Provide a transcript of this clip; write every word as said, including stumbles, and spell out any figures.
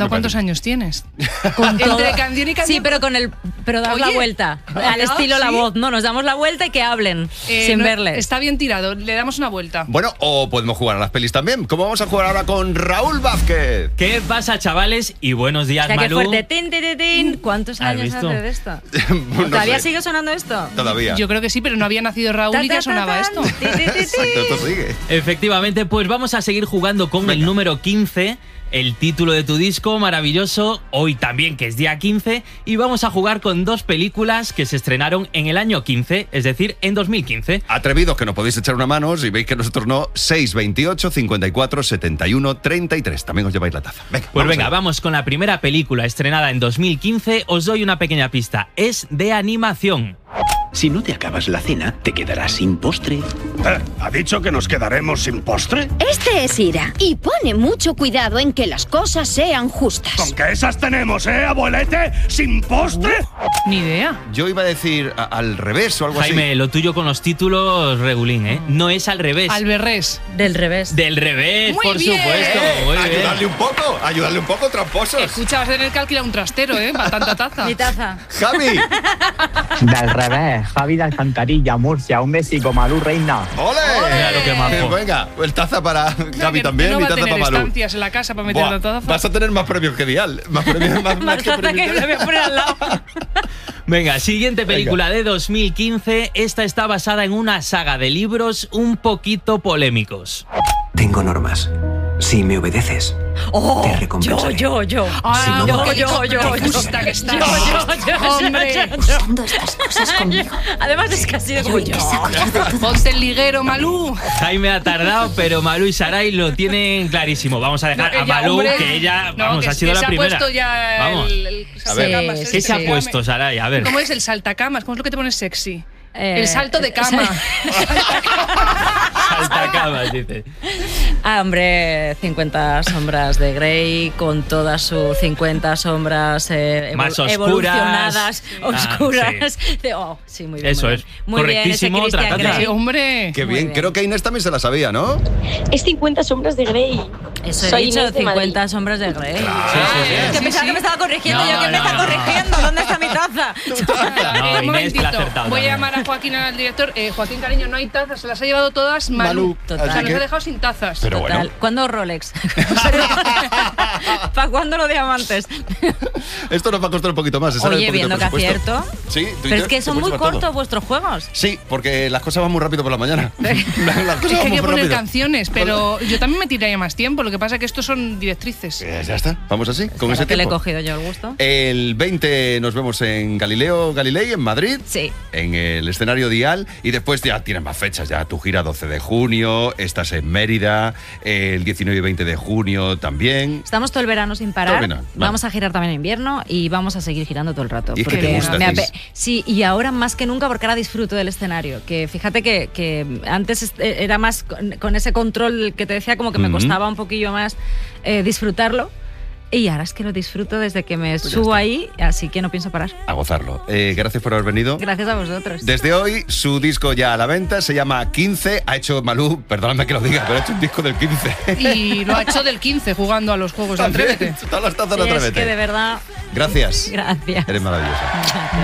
Fernando, ¿cuántos años tienes? Con todo. Entre canción y canción. Sí, pero con el pero dar la Oye, vuelta. Al ¿no? estilo ¿Sí? La Voz. No, nos damos la vuelta y que hablen. Eh, sin no, verles. Está bien tirado, le damos una vuelta. Bueno, o podemos jugar a las pelis también. ¿Cómo vamos a jugar ahora con Raúl Vázquez? ¿Qué pasa, chavales? Y buenos días, O sea, que Malú. fuerte. Tin, tin, tin, tin. ¿Cuántos ¿Has años visto? hace de esto? No ¿Todavía sé. sigue sonando esto? Todavía. Yo creo que sí, pero no había nacido Raúl Ta, y ta, ya ta, sonaba tan. esto. Ti, ti, ti, ti. Exacto, esto sigue. Efectivamente, pues vamos a seguir jugando con el número quince, el título de tu disco maravilloso, hoy también que es día quince, y vamos a jugar con dos películas que se estrenaron en el año quince, es decir, en dos mil quince. Atrevidos que nos podéis echar una mano, si veis que nosotros no, seis veintiocho, cincuenta y cuatro, setenta y uno, treinta y tres. También os lleváis la taza. Venga, Pues vamos venga, allá. vamos con la primera película estrenada en dos mil quince. Os doy una pequeña pista, es de animación. Si no te acabas la cena, te quedarás sin postre. Eh, ¿Ha dicho que nos quedaremos sin postre? Este es Ira y pone mucho cuidado en que las cosas sean justas. ¿Con qué esas tenemos, eh, abuelete? ¿Sin postre? Ni idea. Yo iba a decir a- al revés o algo Jaime, lo tuyo con los títulos regulín, ¿eh? No es al revés. Al berrés. Del revés. Del revés, Muy por bien. supuesto. así. Muy bien. Ayudarle un poco, ayudarle un poco, tramposos. Escucha, vas a tener que alquilar un trastero, ¿eh? Para tanta taza. Mi taza. Javi, Del revés, Javi de Alcantarilla, Murcia, un besico, Malú Reina. ¡ole! Mira lo que majo. Venga, el taza para Javi Que- también, que no mi va a taza tener para Malú. estancias en la casa para meter Buah, la taza. vas a tener más premios que Dial. Más premios, más, más Más que taza que premios. me voy a poner al lado. Venga, siguiente película de dos mil quince. Esta está basada en una saga de libros un poquito polémicos. Tengo normas. Si me obedeces, Oh, te yo, recompensaré. yo, yo. Ah, Si no, yo, no. yo, yo, Me yo. gusta que estás. Yo, yo, yo, Hombre. yo, yo, yo. Usando estas cosas conmigo. Además es que ha sido como yo. Ponte el liguero, Malú. Jaime ha tardado, pero Malú y Saray lo tienen clarísimo. Vamos a dejar No, a ella, Malú, hombre. que ella, No, vamos, que- ha sido que la se primera. ha puesto ya Vamos. el, el A ver, saltacamas, ¿Qué este se ha que puesto, llame. Saray? A ver. ¿Cómo es el saltacamas? ¿Cómo es lo que te pones sexy? Eh, el salto de cama. Saltacamas, dice. Ah, hombre, cincuenta sombras de Grey con todas sus cincuenta sombras eh, Más evol- oscuras. evolucionadas, Ah, oscuras. De- oh, sí, muy bien. Eso muy es. bien. Muy bien, ese Correctísimo, Christian otra taza. Grey. Sí, hombre. Qué Muy bien. bien. Creo que Inés también se la sabía, ¿no? Es cincuenta sombras de Grey. Eso he Soy dicho, Inés de cincuenta Madrid. sombras de Grey. Sí, sí, sí. Es que Sí, pensaba sí. que me estaba corrigiendo. No, yo, ¿quién me no, está no. corrigiendo? ¿Dónde está mi taza? No, Eh, un Inés te la ha momentito. acertado Voy a también. llamar a Joaquín, al director. Eh, Joaquín, cariño, no hay tazas. Se las ha llevado todas Malú. Malú. Total. O sea, Así nos que- ha dejado sin tazas. Pero Total. bueno. ¿Cuándo Rolex? ¿Para cuándo los diamantes? Esto nos va a costar un poquito más. se sale Oye, un poquito viendo de que presupuesto. acierto. Sí, Pero Twitter, es que se son puede muy llevar todo. cortos vuestros juegos. Sí, porque las cosas van muy rápido por la mañana. Las Es cosas que van hay muy que poner rápido. canciones, pero yo también me tiraría más tiempo. Lo que pasa es que estos son directrices. Eh, ya está, vamos así, con Para ese que le he tiempo. cogido yo el gusto. El veinte nos vemos en Galileo Galilei, en Madrid. Sí. En el escenario Dial. Y después ya tienes más fechas. Ya tu gira doce de junio. Estás en Mérida. El diecinueve y veinte de junio también. Estamos todo el verano sin parar. Todo el verano, vale. Vamos a girar también en invierno y vamos a seguir girando todo el rato. Y es que te porque gusta, me Cis. Sí, y ahora más que nunca porque ahora disfruto del escenario. Que fíjate que, que antes est- era más con, con ese control que te decía, como que me Ujú. costaba un poquillo más eh, disfrutarlo. Y ahora es que lo disfruto desde que me Pues ya subo está. ahí, así que no pienso parar. A gozarlo. Eh, gracias por haber venido. Gracias a vosotros. Desde hoy, su disco ya a la venta, se llama quince. Ha hecho Malú, perdóname que lo diga, pero ha hecho un disco del quince. Y lo ha hecho del quince jugando a los juegos de Atrévete. Todas las tazas de Sí, es Atrévete. que de verdad, Gracias. gracias. Eres maravillosa.